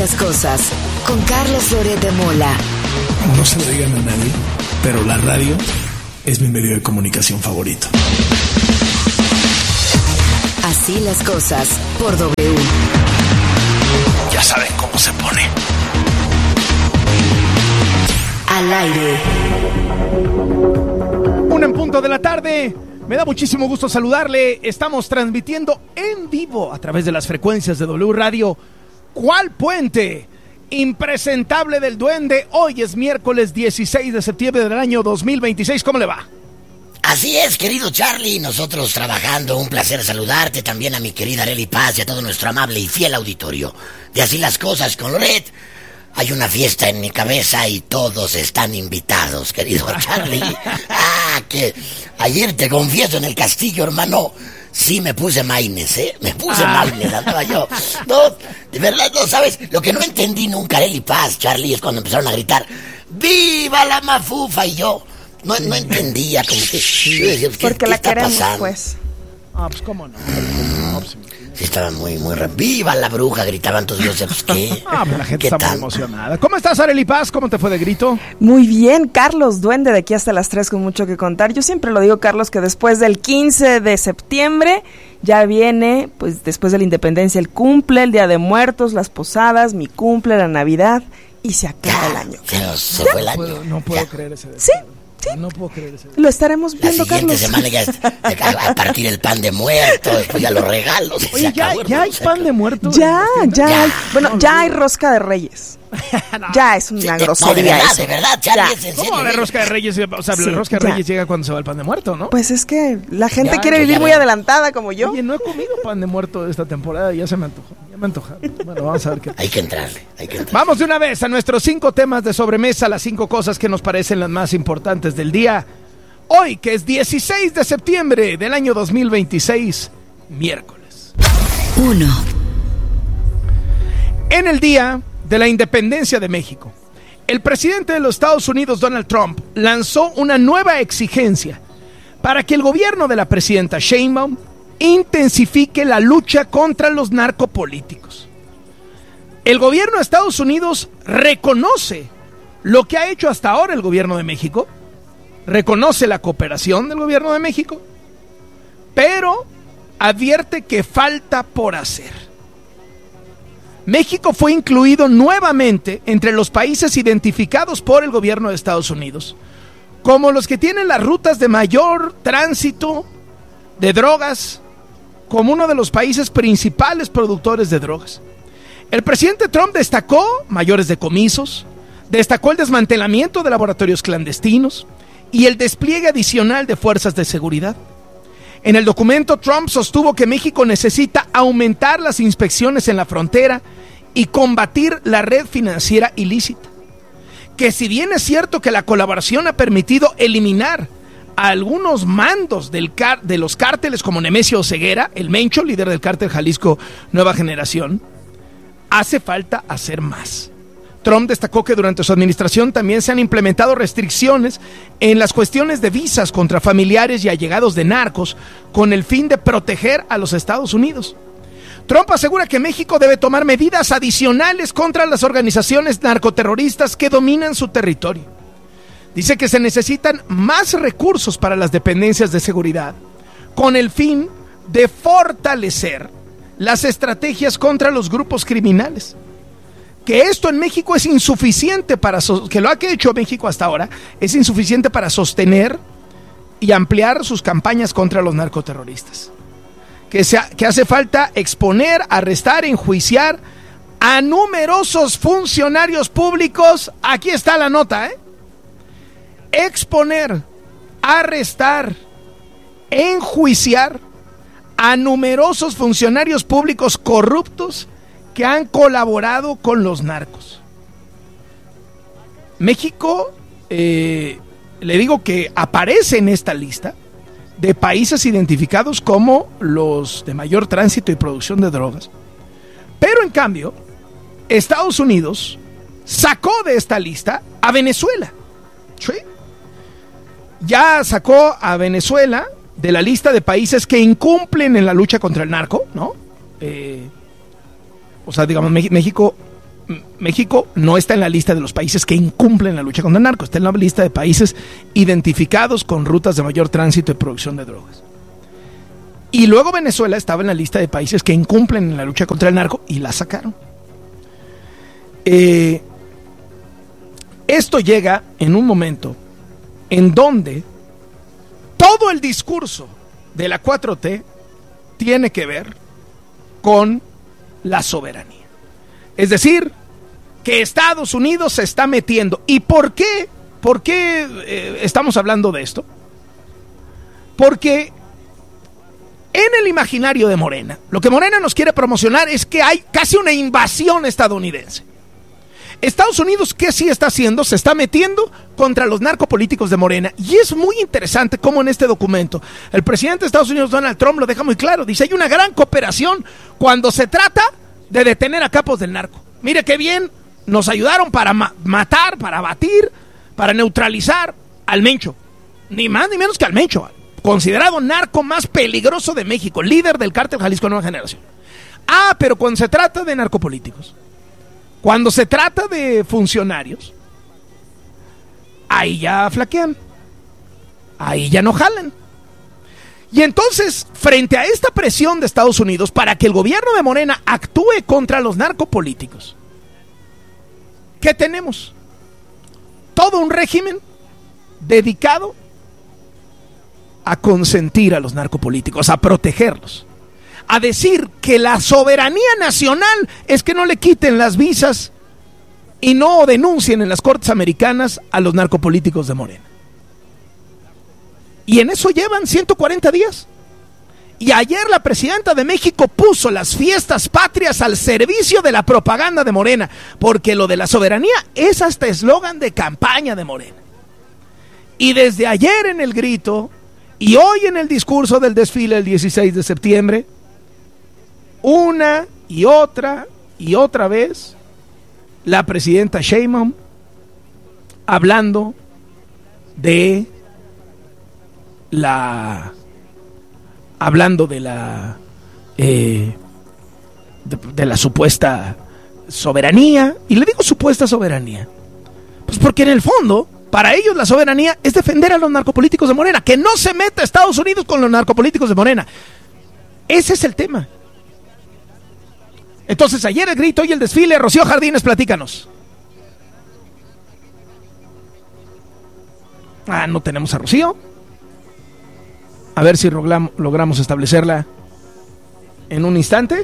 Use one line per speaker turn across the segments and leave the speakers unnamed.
las cosas, con Carlos Loret de Mola.
No se lo digan a nadie, pero la radio es mi medio de comunicación favorito.
Así las cosas, por W.
Ya saben cómo se pone.
Al aire.
1:00 p.m. Me da muchísimo gusto saludarle. Estamos transmitiendo en vivo a través de las frecuencias de W Radio. ¿Cuál puente? Impresentable del Duende. Hoy es miércoles 16 de septiembre del año 2026. ¿Cómo le va?
Así es, querido Charlie, nosotros trabajando, un placer saludarte, también a mi querida Arely Paz y a todo nuestro amable y fiel auditorio de Así las Cosas con Loret. Hay una fiesta en mi cabeza y todos están invitados, querido Charlie. Que ayer te confieso en el castillo, hermano, sí me puse maines, me puse maines, andaba yo. No, de verdad, no, ¿sabes? Lo que no entendí nunca, Arely Paz, Charlie, es cuando empezaron a gritar ¡Viva la mafufa! Y yo no entendía, como que...
Porque la queremos,
pasando?
pues.
Pues cómo no.
Sí, estaban muy ¡Viva la bruja! Gritaban todos los pues, ¿qué?
Pues la gente
¿Qué
está muy emocionada. ¿Cómo estás, Arely Paz? ¿Cómo te fue de grito?
Muy bien, Carlos, Duende, de aquí hasta las 3 con mucho que contar. Yo siempre lo digo, Carlos, que después del 15 de septiembre ya viene, pues después de la independencia, el cumple, el Día de Muertos, las posadas, mi cumple, la Navidad, y se acaba el año.
Se fue el año.
No puedo creer ese detalle.
Sí.
No puedo creer ese.
Lo estaremos viendo,
Carlos. La siguiente
Carlos.
semana ya a partir el pan de muerto, después ya los regalos.
Oye, ¿ya hay pan de muerto?
Ya hay. Bueno, ya hay rosca de Reyes. No. Ya es una grosería eso.
De verdad, Charlie, es en serio.
¿Cómo la rosca de Reyes? O sea, la rosca de Reyes llega cuando se va el pan de muerto, ¿no?
Pues es que la gente quiere vivir muy adelantada como yo.
Oye, no he comido pan de muerto esta temporada, ya se me antojó. Bueno, vamos a ver qué.
Hay que entrarle.
Vamos de una vez a nuestros 5 temas de sobremesa, las 5 cosas que nos parecen las más importantes del día. Hoy, que es 16 de septiembre del año 2026, miércoles.
1.
En el día de la independencia de México, el presidente de los Estados Unidos, Donald Trump, lanzó una nueva exigencia para que el gobierno de la presidenta Sheinbaum intensifique la lucha contra los narcopolíticos. El gobierno de Estados Unidos reconoce lo que ha hecho hasta ahora el gobierno de México, reconoce la cooperación del gobierno de México, pero advierte que falta por hacer. México fue incluido nuevamente entre los países identificados por el gobierno de Estados Unidos como los que tienen las rutas de mayor tránsito de drogas, como uno de los países principales productores de drogas. El presidente Trump destacó mayores decomisos, destacó el desmantelamiento de laboratorios clandestinos y el despliegue adicional de fuerzas de seguridad. En el documento, Trump sostuvo que México necesita aumentar las inspecciones en la frontera y combatir la red financiera ilícita. Que si bien es cierto que la colaboración ha permitido eliminar a algunos mandos de los cárteles como Nemesio Oseguera, el Mencho, líder del cártel Jalisco Nueva Generación, hace falta hacer más. Trump destacó que durante su administración también se han implementado restricciones en las cuestiones de visas contra familiares y allegados de narcos con el fin de proteger a los Estados Unidos. Trump asegura que México debe tomar medidas adicionales contra las organizaciones narcoterroristas que dominan su territorio. Dice que se necesitan más recursos para las dependencias de seguridad con el fin de fortalecer las estrategias contra los grupos criminales. Que esto en México es insuficiente que lo que ha hecho México hasta ahora es insuficiente para sostener y ampliar sus campañas contra los narcoterroristas. Que hace falta exponer, arrestar, enjuiciar a numerosos funcionarios públicos. Aquí está la nota, exponer, arrestar, enjuiciar a numerosos funcionarios públicos corruptos que han colaborado con los narcos. México, le digo que aparece en esta lista de países identificados como los de mayor tránsito y producción de drogas. Pero en cambio, Estados Unidos sacó de esta lista a Venezuela. ¿Sí? Ya sacó a Venezuela de la lista de países que incumplen en la lucha contra el narco, ¿no? O sea, digamos, México México no está en la lista de los países que incumplen la lucha contra el narco, está en la lista de países identificados con rutas de mayor tránsito y producción de drogas. Y luego Venezuela estaba en la lista de países que incumplen en la lucha contra el narco y la sacaron. Esto llega en un momento en donde todo el discurso de la 4T tiene que ver con la soberanía. Es decir, que Estados Unidos se está metiendo. ¿Y por qué? ¿Por qué estamos hablando de esto? Porque en el imaginario de Morena, lo que Morena nos quiere promocionar es que hay casi una invasión estadounidense. Estados Unidos, ¿qué sí está haciendo? Se está metiendo contra los narcopolíticos de Morena. Y es muy interesante cómo en este documento el presidente de Estados Unidos, Donald Trump, lo deja muy claro. Dice, hay una gran cooperación cuando se trata de detener a capos del narco. Mire qué bien, nos ayudaron para matar, para abatir, para neutralizar al Mencho. Ni más ni menos que al Mencho, considerado narco más peligroso de México, líder del cártel Jalisco Nueva Generación. Ah, pero cuando se trata de narcopolíticos, cuando se trata de funcionarios, ahí ya flaquean, ahí ya no jalan. Y entonces, frente a esta presión de Estados Unidos para que el gobierno de Morena actúe contra los narcopolíticos, ¿qué tenemos? Todo un régimen dedicado a consentir a los narcopolíticos, a protegerlos, a decir que la soberanía nacional es que no le quiten las visas y no denuncien en las cortes americanas a los narcopolíticos de Morena. Y en eso llevan 140 días. Y ayer la presidenta de México puso las fiestas patrias al servicio de la propaganda de Morena, porque lo de la soberanía es hasta eslogan de campaña de Morena. Y desde ayer en el grito y hoy en el discurso del desfile el 16 de septiembre, una y otra vez, la presidenta Sheinbaum hablando de la supuesta soberanía. Y le digo supuesta soberanía, pues porque en el fondo para ellos la soberanía es defender a los narcopolíticos de Morena, que no se meta Estados Unidos con los narcopolíticos de Morena. Ese es el tema. Entonces ayer el grito y el desfile. Rocío Jardines, platícanos. No tenemos a Rocío. A ver si logramos establecerla en un instante.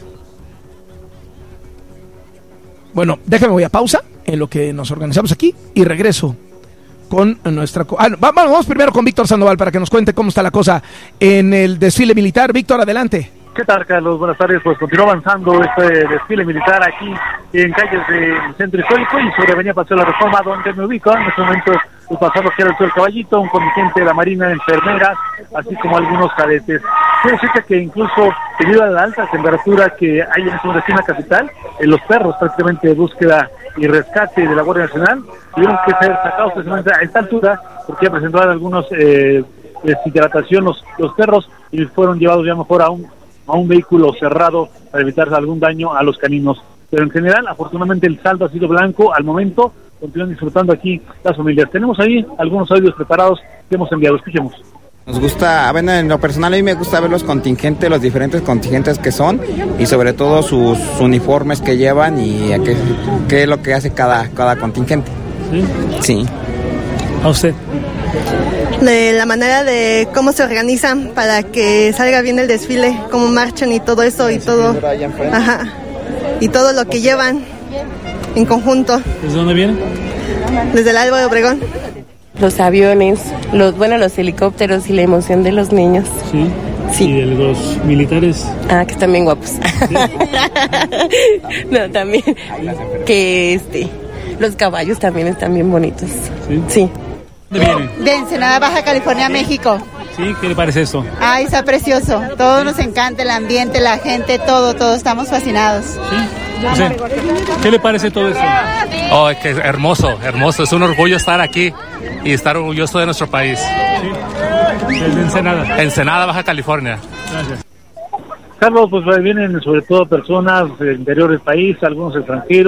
Bueno, déjame, voy a pausa en lo que nos organizamos aquí y regreso con nuestra... vamos primero con Víctor Sandoval para que nos cuente cómo está la cosa en el desfile militar. Víctor, adelante.
¿Qué tal, Carlos? Buenas tardes. Pues continúa avanzando este desfile militar aquí en calles del Centro Histórico y sobre Avenida Paseo de la Reforma, donde me ubico en este momento, pues pasando aquí al Alto del Caballito, un contingente de la Marina, enfermeras, así como algunos cadetes. Quiero decirte que incluso debido a la alta temperatura que hay en esta vecina capital, los perros prácticamente de búsqueda y rescate de la Guardia Nacional tuvieron que ser sacados precisamente a esta altura porque ya presentaron algunos deshidratación los perros y fueron llevados ya mejor a un vehículo cerrado para evitar algún daño a los caninos. Pero en general, afortunadamente el saldo ha sido blanco al momento, continúan disfrutando aquí las familias. Tenemos ahí algunos audios preparados que hemos enviado, escuchemos.
Nos gusta, bueno, en lo personal a mí me gusta ver los contingentes, los diferentes contingentes que son y sobre todo sus uniformes que llevan y qué es lo que hace cada contingente.
¿Sí?
Sí.
¿A usted?
De la manera de cómo se organizan para que salga bien el desfile, cómo marchan y todo eso y todo. Ajá. Y todo lo que llevan en conjunto.
¿Desde dónde vienen?
Desde el Álvaro Obregón.
Los aviones, los helicópteros y la emoción de los niños.
Sí.
Sí.
¿Y de los militares?
Que están bien guapos. ¿Sí? No, también. Que los caballos también están bien bonitos.
Sí.
Sí.
¿Dónde vienen?
De Ensenada, Baja California, México.
Sí, ¿qué le parece esto?
Ay, está precioso. Todo nos encanta, el ambiente, la gente, todo. Estamos fascinados.
Sí. O sea, ¿qué le parece todo esto?
Oh, que es hermoso. Es un orgullo estar aquí y estar orgulloso de nuestro país.
Sí. Desde Ensenada.
Ensenada, Baja California.
Gracias. Carlos, pues vienen sobre todo personas del interior del país, algunos extranjeros,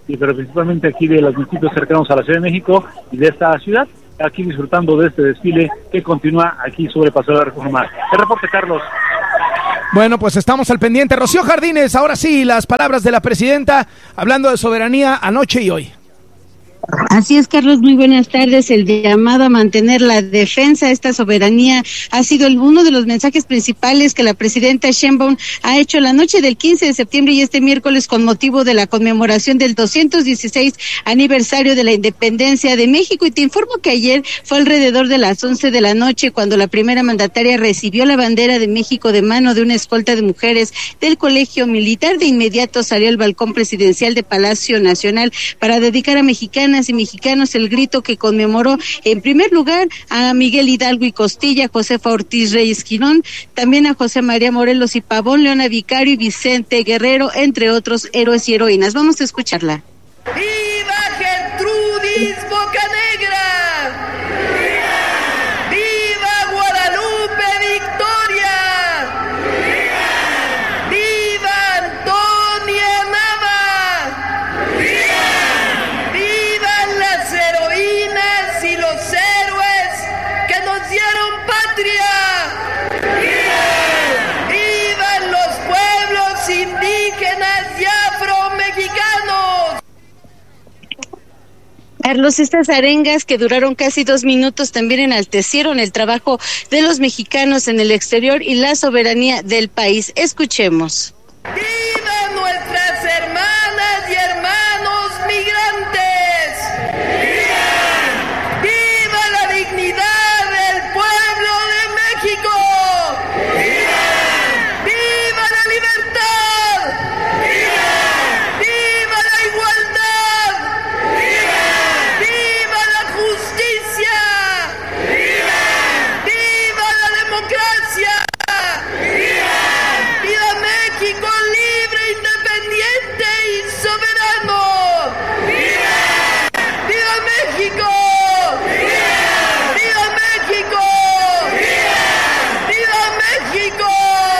pero principalmente aquí de los municipios cercanos a la Ciudad de México y de esta ciudad, aquí disfrutando de este desfile que continúa aquí sobre Paseo de la Reforma. El reporte, Carlos.
Bueno, pues estamos al pendiente. Rocío Jardines, ahora sí, las palabras de la presidenta hablando de soberanía anoche y hoy.
Así es, Carlos, muy buenas tardes. El llamado a mantener la defensa de esta soberanía ha sido uno de los mensajes principales que la presidenta Sheinbaum ha hecho la noche del 15 de septiembre y este miércoles con motivo de la conmemoración del 216 aniversario de la independencia de México. Y te informo que ayer fue alrededor de las 11 de la noche cuando la primera mandataria recibió la bandera de México de mano de una escolta de mujeres del Colegio Militar. De inmediato salió al balcón presidencial de Palacio Nacional para dedicar a mexicanas y mexicanos el grito que conmemoró en primer lugar a Miguel Hidalgo y Costilla, Josefa Ortiz Reyes Quirón, también a José María Morelos y Pavón, Leona Vicario y Vicente Guerrero, entre otros héroes y heroínas. Vamos a escucharla.
¡Viva Gertrudis Bocanegra! ¡Viva! ¡Viva Guadalupe Victoria! ¡Viva! ¡Viva Antonia Nava! ¡Viva! ¡Vivan las heroínas y los héroes que nos dieron patria! ¡Viva! ¡Vivan los pueblos indígenas y afromexicanos!
Carlos, estas arengas que duraron casi 2 minutos también enaltecieron el trabajo de los mexicanos en el exterior y la soberanía del país. Escuchemos.
¡Viva nuestras hermanas y hermanos migrantes! ¡Viva! ¡Viva la dignidad del pueblo de México! ¡Viva! ¡Viva la libertad! ¡Viva! ¡Viva la igualdad! ¡Viva! ¡Viva la justicia! ¡Viva! ¡Viva la democracia! ¡Viva! ¡Viva México libre, independiente y soberano! ¡Viva! ¡Viva México! ¡Viva! ¡Viva México! ¡Viva! ¡Viva México!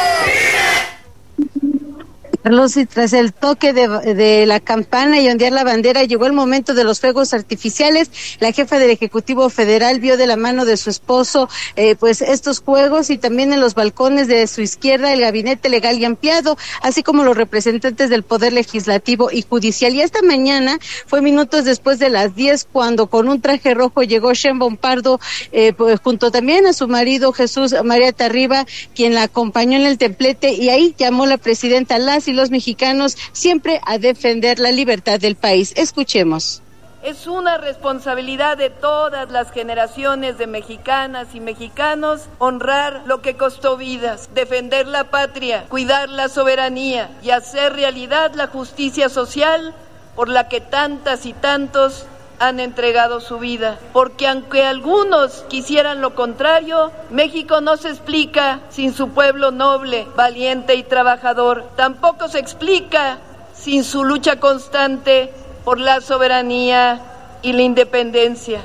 Carlos, y tras el toque de la campana y ondear la bandera, llegó el momento de los fuegos artificiales. La jefa del Ejecutivo Federal vio de la mano de su esposo pues estos juegos y también en los balcones de su izquierda el gabinete legal y ampliado, así como los representantes del Poder Legislativo y Judicial. Y esta mañana fue minutos después de las 10 cuando con un traje rojo llegó Sheinbaum Pardo pues, junto también a su marido Jesús María Tarriba, quien la acompañó en el templete, y ahí llamó la presidenta a las y los mexicanos siempre a defender la libertad del país. Escuchemos.
Es una responsabilidad de todas las generaciones de mexicanas y mexicanos honrar lo que costó vidas, defender la patria, cuidar la soberanía y hacer realidad la justicia social por la que tantas y tantos han entregado su vida. Porque aunque algunos quisieran lo contrario, México no se explica sin su pueblo noble, valiente y trabajador. Tampoco se explica sin su lucha constante por la soberanía y la independencia.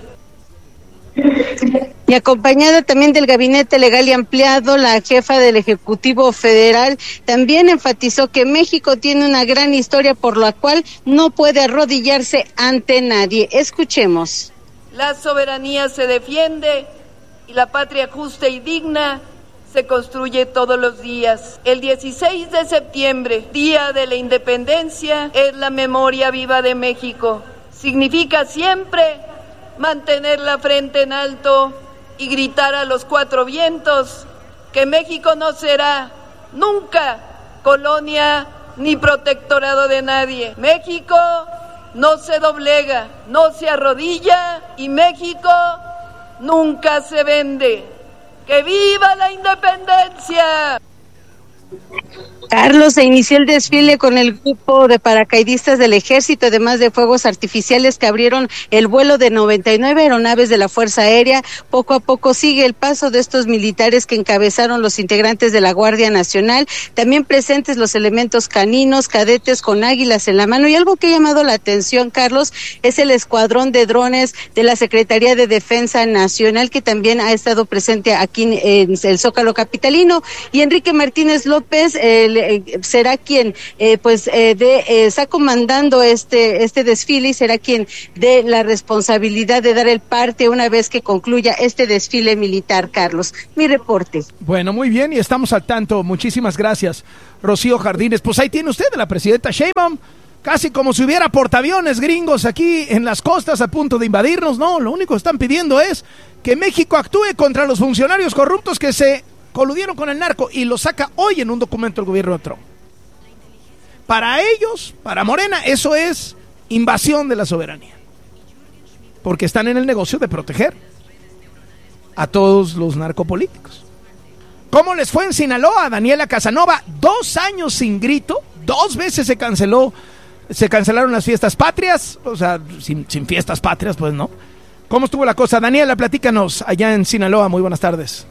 Y acompañada también del gabinete legal y ampliado, la jefa del Ejecutivo Federal también enfatizó que México tiene una gran historia por la cual no puede arrodillarse ante nadie. Escuchemos.
La soberanía se defiende y la patria justa y digna se construye todos los días. El 16 de septiembre, Día de la Independencia, es la memoria viva de México. Significa siempre mantener la frente en alto y gritar a los 4 vientos que México no será nunca colonia ni protectorado de nadie. México no se doblega, no se arrodilla y México nunca se vende. ¡Que viva la independencia!
Carlos, se inició el desfile con el grupo de paracaidistas del Ejército, además de fuegos artificiales que abrieron el vuelo de 99 aeronaves de la Fuerza Aérea. Poco a poco sigue el paso de estos militares que encabezaron los integrantes de la Guardia Nacional, también presentes los elementos caninos, cadetes con águilas en la mano. Y algo que ha llamado la atención, Carlos, es el escuadrón de drones de la Secretaría de Defensa Nacional, que también ha estado presente aquí en el Zócalo capitalino. Y Enrique Martínez López, López será quien está comandando este desfile y será quien dé la responsabilidad de dar el parte una vez que concluya este desfile militar, Carlos. Mi reporte.
Bueno, muy bien, y estamos al tanto. Muchísimas gracias, Rocío Jardines. Pues ahí tiene usted a la presidenta Sheinbaum, casi como si hubiera portaaviones gringos aquí en las costas a punto de invadirnos. No, lo único que están pidiendo es que México actúe contra los funcionarios corruptos que se coludieron con el narco, y lo saca hoy en un documento el gobierno de Trump. Para ellos, para Morena, eso es invasión de la soberanía, porque están en el negocio de proteger a todos los narcopolíticos. ¿Cómo les fue en Sinaloa, Daniela Casanova? 2 años sin grito, 2 veces se cancelaron las fiestas patrias, o sea, sin fiestas patrias, pues no. ¿Cómo estuvo la cosa? Daniela, platícanos allá en Sinaloa. Muy buenas tardes.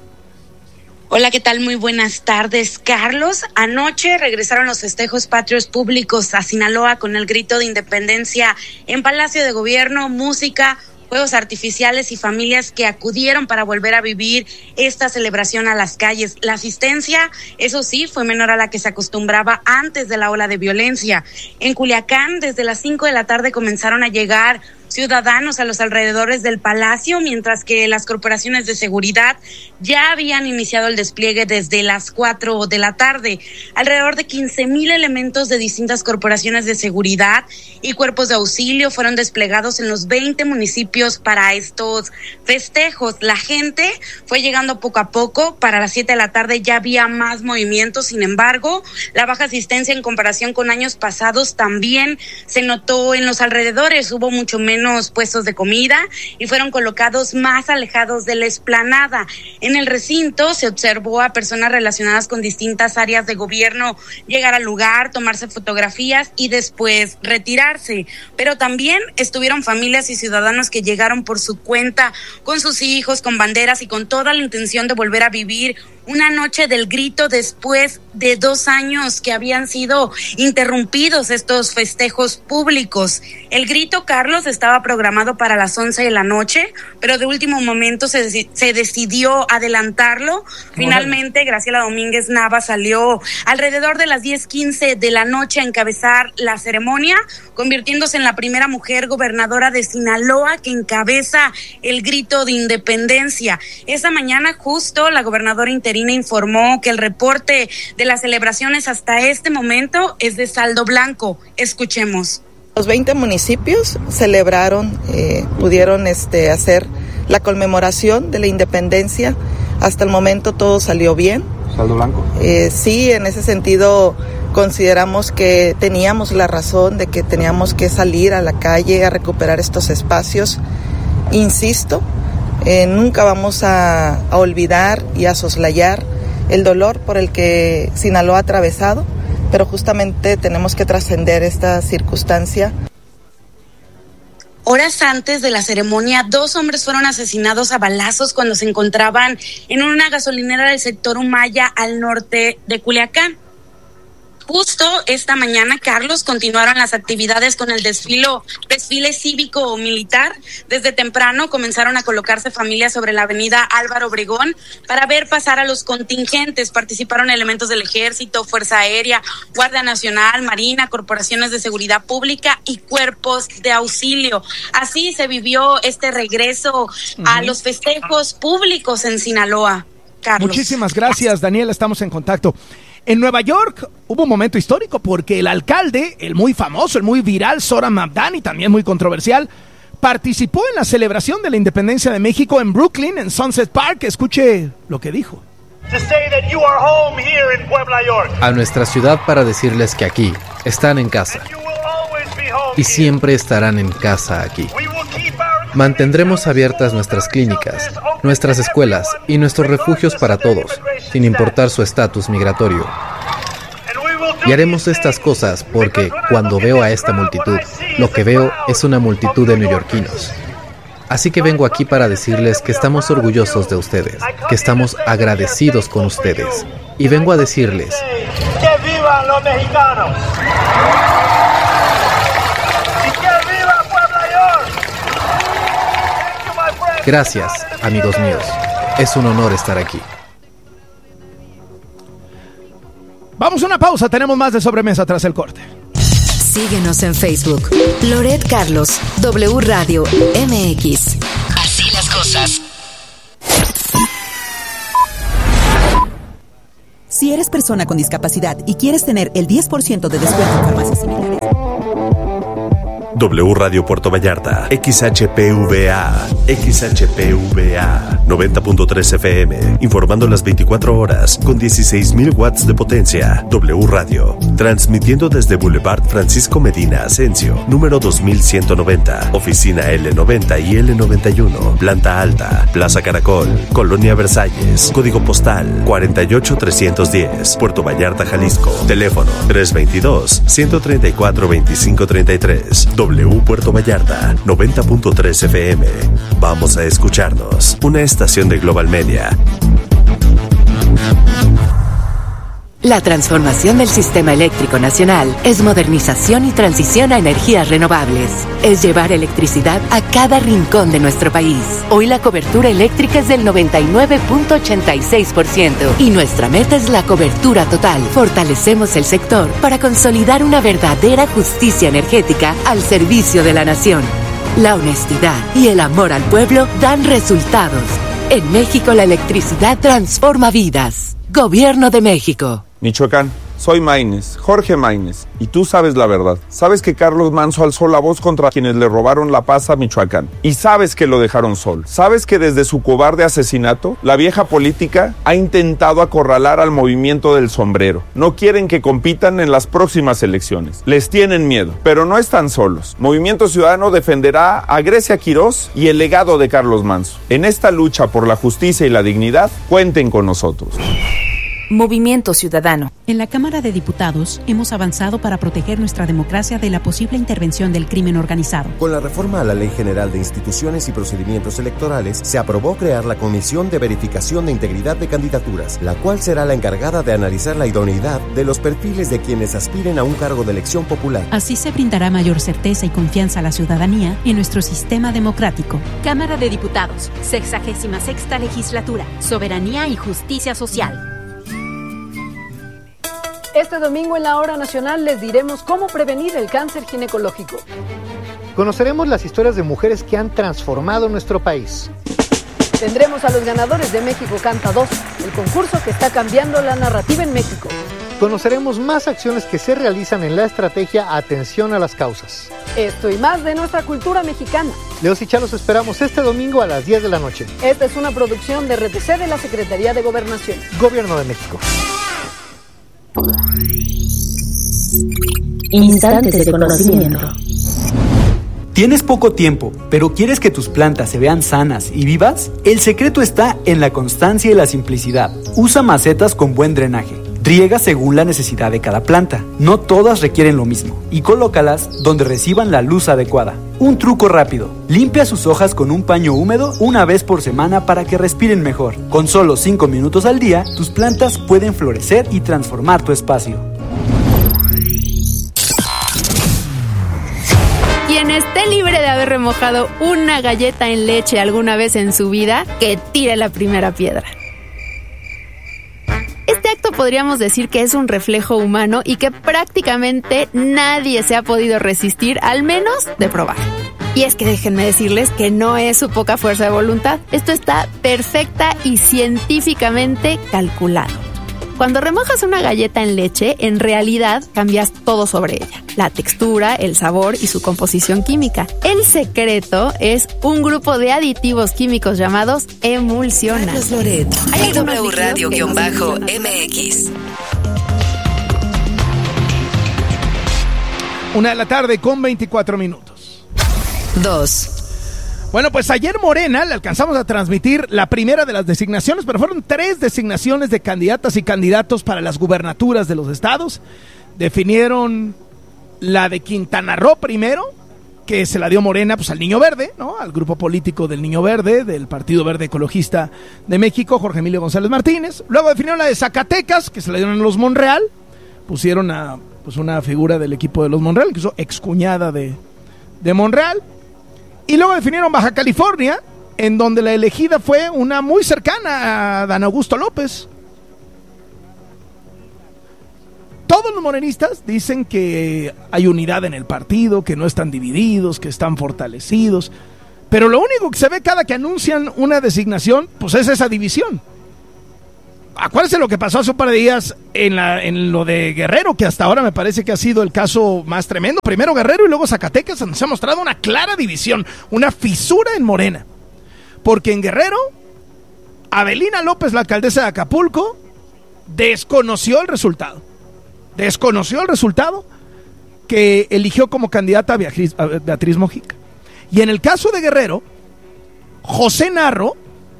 Hola, ¿qué tal? Muy buenas tardes, Carlos. Anoche regresaron los festejos patrios públicos a Sinaloa con el grito de independencia en Palacio de Gobierno, música, fuegos artificiales y familias que acudieron para volver a vivir esta celebración a las calles. La asistencia, eso sí, fue menor a la que se acostumbraba antes de la ola de violencia. En Culiacán, desde las 5 de la tarde comenzaron a llegar ciudadanos a los alrededores del palacio, mientras que las corporaciones de seguridad ya habían iniciado el despliegue desde las 4 de la tarde. Alrededor de 15,000 elementos de distintas corporaciones de seguridad y cuerpos de auxilio fueron desplegados en los 20 municipios para estos festejos. La gente fue llegando poco a poco. Para las 7 de la tarde ya había más movimiento. Sin embargo, la baja asistencia en comparación con años pasados también se notó en los alrededores. Hubo mucho menos puestos de comida y fueron colocados más alejados de la explanada. En el recinto se observó a personas relacionadas con distintas áreas de gobierno llegar al lugar, tomarse fotografías y después retirarse. Pero también estuvieron familias y ciudadanos que llegaron por su cuenta, con sus hijos, con banderas y con toda la intención de volver a vivir una noche del grito después de 2 años que habían sido interrumpidos estos festejos públicos. El grito, Carlos, estaba programado para las 11 de la noche, pero de último momento se decidió adelantarlo. Finalmente, Graciela Domínguez Nava salió alrededor de las 10:15 de la noche a encabezar la ceremonia, convirtiéndose en la primera mujer gobernadora de Sinaloa que encabeza el grito de independencia. Esa mañana justo la gobernadora interina informó que el reporte de las celebraciones hasta este momento es de saldo blanco. Escuchemos.
Los 20 municipios celebraron, pudieron hacer la conmemoración de la independencia. Hasta el momento todo salió bien. ¿Saldo blanco? Sí, en ese sentido consideramos que teníamos la razón de que teníamos que salir a la calle a recuperar estos espacios. Insisto, nunca vamos a olvidar y a soslayar el dolor por el que Sinaloa ha atravesado, pero justamente tenemos que trascender esta circunstancia.
Horas antes de la ceremonia, 2 hombres fueron asesinados a balazos cuando se encontraban en una gasolinera del sector Humaya al norte de Culiacán. Justo esta mañana, Carlos, continuaron las actividades con el desfile cívico-militar. Desde temprano comenzaron a colocarse familias sobre la avenida Álvaro Obregón para ver pasar a los contingentes. Participaron elementos del Ejército, Fuerza Aérea, Guardia Nacional, Marina, corporaciones de seguridad pública y cuerpos de auxilio. Así se vivió este regreso a los festejos públicos en Sinaloa, Carlos.
Muchísimas gracias, Daniela. Estamos en contacto. En Nueva York hubo un momento histórico porque el alcalde, el muy famoso, el muy viral Zohran Mamdani, también muy controversial, participó en la celebración de la independencia de México en Brooklyn, en Sunset Park. Escuche lo que dijo.
A nuestra ciudad para decirles que aquí están en casa y siempre estarán en casa aquí. Mantendremos abiertas nuestras clínicas, nuestras escuelas y nuestros refugios para todos, sin importar su estatus migratorio. Y haremos estas cosas porque cuando veo a esta multitud, lo que veo es una multitud de neoyorquinos. Así que vengo aquí para decirles que estamos orgullosos de ustedes, que estamos agradecidos con ustedes. Y vengo a decirles: ¡que vivan los mexicanos! Gracias, amigos míos. Es un honor estar aquí.
Vamos a una pausa, tenemos más de Sobremesa tras el corte.
Síguenos en Facebook. Loret Carlos, W Radio MX. Así las cosas.
Si eres persona con discapacidad y quieres tener el 10% de descuento en farmacias similares.
W Radio Puerto Vallarta, XHPVA, 90.3 FM, informando las 24 horas con 16,000 watts de potencia. W Radio, transmitiendo desde Boulevard Francisco Medina Asensio, número 2190, oficina L90 y L91, planta alta, Plaza Caracol, Colonia Versalles, código postal 48310, Puerto Vallarta, Jalisco, teléfono 322-134-2533. W Puerto Vallarta, 90.3 FM. Vamos a escucharnos. Una estación de Global Media.
La transformación del sistema eléctrico nacional es modernización y transición a energías renovables. Es llevar electricidad a cada rincón de nuestro país. Hoy la cobertura eléctrica es del 99.86% y nuestra meta es la cobertura total. Fortalecemos el sector para consolidar una verdadera justicia energética al servicio de la nación. La honestidad y el amor al pueblo dan resultados. En México la electricidad transforma vidas. Gobierno de México.
Michoacán, soy Maínez, Jorge Maínez, y tú sabes la verdad. Sabes que Carlos Manso alzó la voz contra quienes le robaron la paz a Michoacán. Y sabes que lo dejaron solo. Sabes que desde su cobarde asesinato, la vieja política ha intentado acorralar al movimiento del sombrero. No quieren que compitan en las próximas elecciones. Les tienen miedo, pero no están solos. Movimiento Ciudadano defenderá a Grecia Quirós y el legado de Carlos Manso. En esta lucha por la justicia y la dignidad, cuenten con nosotros.
Movimiento Ciudadano.
En la Cámara de Diputados hemos avanzado para proteger nuestra democracia de la posible intervención del crimen organizado.
Con la reforma a la Ley General de Instituciones y Procedimientos Electorales, se aprobó crear la Comisión de Verificación de Integridad de Candidaturas, la cual será la encargada de analizar la idoneidad de los perfiles de quienes aspiren a un cargo de elección popular.
Así se brindará mayor certeza y confianza a la ciudadanía en nuestro sistema democrático.
Cámara de Diputados, 66ª Legislatura, Soberanía y Justicia Social.
Este domingo en la Hora Nacional les diremos cómo prevenir el cáncer ginecológico.
Conoceremos las historias de mujeres que han transformado nuestro país.
Tendremos a los ganadores de México Canta 2, el concurso que está cambiando la narrativa en México.
Conoceremos más acciones que se realizan en la estrategia Atención a las Causas.
Esto y más de nuestra cultura mexicana.
Leos y Chá los esperamos este domingo a las 10 de la noche.
Esta es una producción de RTC de la Secretaría de Gobernación.
Gobierno de México.
Instantes de conocimiento.
¿Tienes poco tiempo, pero quieres que tus plantas se vean sanas y vivas? El secreto está en la constancia y la simplicidad. Usa macetas con buen drenaje. Riega según la necesidad de cada planta. No todas requieren lo mismo. Y colócalas donde reciban la luz adecuada. Un truco rápido. Limpia sus hojas con un paño húmedo una vez por semana para que respiren mejor. Con solo 5 minutos al día, tus plantas pueden florecer y transformar tu espacio.
Quien esté libre de haber remojado una galleta en leche alguna vez en su vida, que tire la primera piedra. Este acto podríamos decir que es un reflejo humano y que prácticamente nadie se ha podido resistir, al menos de probar. Y es que déjenme decirles que no es su poca fuerza de voluntad. Esto está perfecta y científicamente calculado. Cuando remojas una galleta en leche, en realidad cambias todo sobre ella. La textura, el sabor y su composición química. El secreto es un grupo de aditivos químicos llamados emulsionantes.
Loret, W Radio-MX.
1:24 p.m.
2.
Bueno, pues ayer Morena le alcanzamos a transmitir la primera de las designaciones, pero fueron 3 designaciones de candidatas y candidatos para las gubernaturas de los estados. Definieron la de Quintana Roo primero, que se la dio Morena pues al Niño Verde, ¿no? Al grupo político del Niño Verde, del Partido Verde Ecologista de México, Jorge Emilio González Martínez. Luego definieron la de Zacatecas, que se la dieron a los Monreal. Pusieron a pues una figura del equipo de los Monreal, incluso excuñada de Monreal. Y luego definieron Baja California, en donde la elegida fue una muy cercana a Dan Augusto López. todos los morenistas dicen que hay unidad en el partido, que no están divididos, que están fortalecidos. Pero lo único que se ve cada que anuncian una designación, pues es esa división. Acuérdense lo que pasó hace un par de días en lo de Guerrero, que hasta ahora me parece que ha sido el caso más tremendo. Primero Guerrero y luego Zacatecas, donde se ha mostrado una clara división, una fisura en Morena. Porque en Guerrero, Avelina López, la alcaldesa de Acapulco, desconoció el resultado que eligió como candidata a Beatriz Mojica. Y en el caso de Guerrero, José Narro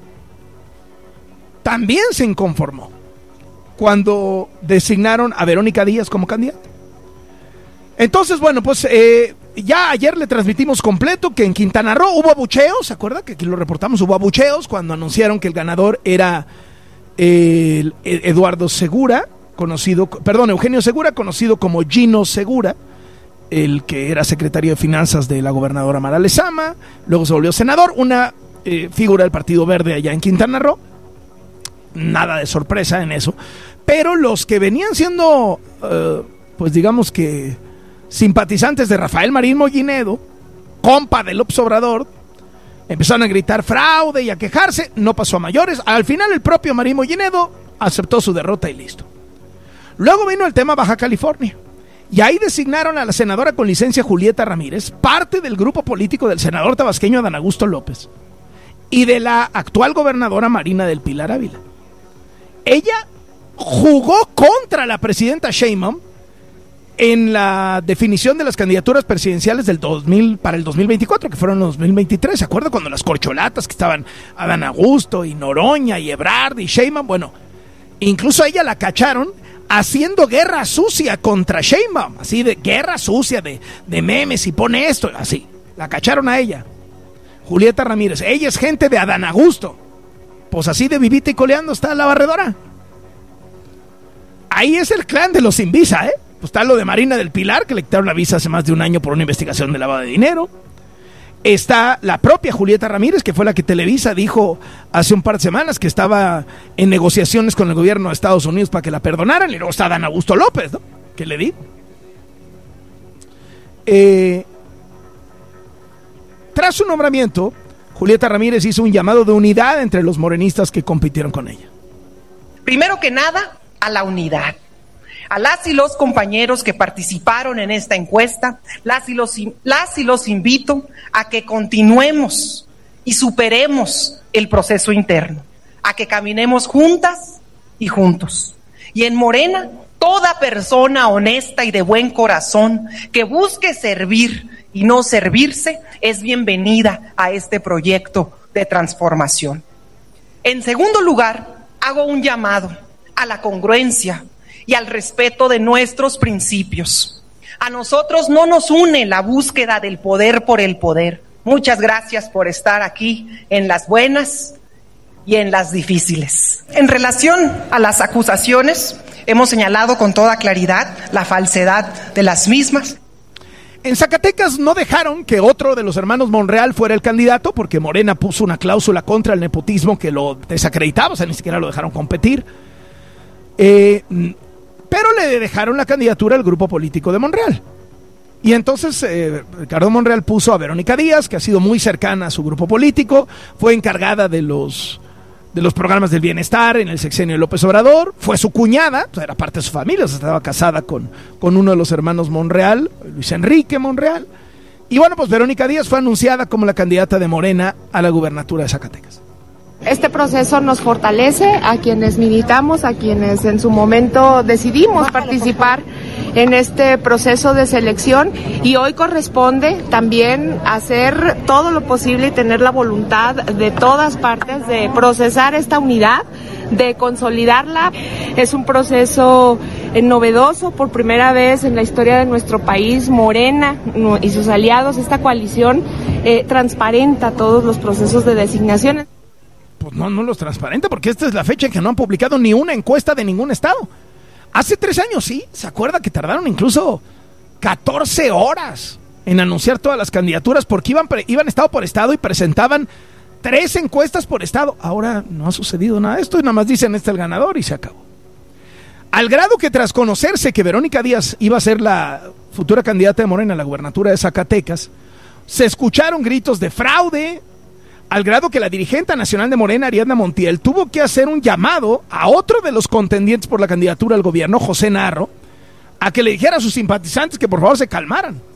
también se inconformó cuando designaron a Verónica Díaz como candidata. Entonces, bueno, pues ya ayer le transmitimos completo que en Quintana Roo hubo abucheos. ¿Se acuerda que aquí lo reportamos? Hubo abucheos cuando anunciaron que el ganador era Eugenio Segura, conocido como Gino Segura, el que era secretario de Finanzas de la gobernadora Mara Lezama, luego se volvió senador, una figura del Partido Verde allá en Quintana Roo. Nada de sorpresa en eso, pero los que venían siendo, pues digamos que simpatizantes de Rafael Marín Mollinedo, compa de López Obrador, empezaron a gritar fraude y a quejarse. No pasó a mayores. Al final el propio Marín Mollinedo aceptó su derrota y listo. Luego vino el tema Baja California, y ahí designaron a la senadora con licencia Julieta Ramírez, parte del grupo político del senador tabasqueño Adán Augusto López y de la actual gobernadora Marina del Pilar Ávila. Ella jugó contra la presidenta Sheinbaum en la definición de las candidaturas presidenciales para el 2024, que fueron los 2023. ¿Se acuerda cuando las corcholatas que estaban Adán Augusto y Noroña y Ebrard y Sheinbaum? Bueno, incluso a ella la cacharon haciendo guerra sucia contra Sheinbaum, así de guerra sucia de memes y pone esto, así. La cacharon a ella, Julieta Ramírez. Ella es gente de Adán Augusto. Pues así de vivita y coleando está la barredora. Ahí es el clan de los sin visa, Pues está lo de Marina del Pilar, que le quitaron la visa hace más de un año por una investigación de lavado de dinero. Está la propia Julieta Ramírez, que fue la que Televisa dijo hace un par de semanas que estaba en negociaciones con el gobierno de Estados Unidos para que la perdonaran. Y luego está Adán Augusto López, ¿no? ¿Qué le digo? Tras su nombramiento, Julieta Ramírez hizo un llamado de unidad entre los morenistas que compitieron con ella.
Primero que nada, a la unidad. A las y los compañeros que participaron en esta encuesta, las y los invito a que continuemos y superemos el proceso interno, a que caminemos juntas y juntos. Y en Morena, toda persona honesta y de buen corazón que busque servir y no servirse es bienvenida a este proyecto de transformación. En segundo lugar, hago un llamado a la congruencia y al respeto de nuestros principios. A nosotros no nos une la búsqueda del poder por el poder. Muchas gracias por estar aquí en las buenas y en las difíciles. En relación a las acusaciones, hemos señalado con toda claridad la falsedad de las mismas.
En Zacatecas no dejaron que otro de los hermanos Monreal fuera el candidato porque Morena puso una cláusula contra el nepotismo que lo desacreditaba, o sea, ni siquiera lo dejaron competir. Pero le dejaron la candidatura al grupo político de Monreal. Y entonces Ricardo Monreal puso a Verónica Díaz, que ha sido muy cercana a su grupo político, fue encargada de los programas del bienestar en el sexenio de López Obrador, fue su cuñada, o sea, era parte de su familia, o sea, estaba casada con uno de los hermanos Monreal, Luis Enrique Monreal. Y bueno, pues Verónica Díaz fue anunciada como la candidata de Morena a la gubernatura de Zacatecas.
Este proceso nos fortalece a quienes militamos, a quienes en su momento decidimos participar en este proceso de selección, y hoy corresponde también hacer todo lo posible y tener la voluntad de todas partes de procesar esta unidad, de consolidarla. Es un proceso novedoso, por primera vez en la historia de nuestro país. Morena y sus aliados, esta coalición, transparenta todos los procesos de designaciones.
Pues no los transparenta, porque esta es la fecha en que no han publicado ni una encuesta de ningún estado. Hace 3 años, sí, ¿se acuerda que tardaron incluso 14 horas en anunciar todas las candidaturas? Porque iban estado por estado y presentaban 3 encuestas por estado. Ahora no ha sucedido nada de esto y nada más dicen este es el ganador y se acabó. Al grado que tras conocerse que Verónica Díaz iba a ser la futura candidata de Morena a la gubernatura de Zacatecas, se escucharon gritos de fraude, al grado que la dirigente nacional de Morena, Ariadna Montiel, tuvo que hacer un llamado a otro de los contendientes por la candidatura al gobierno, José Narro, a que le dijera a sus simpatizantes que por favor se calmaran.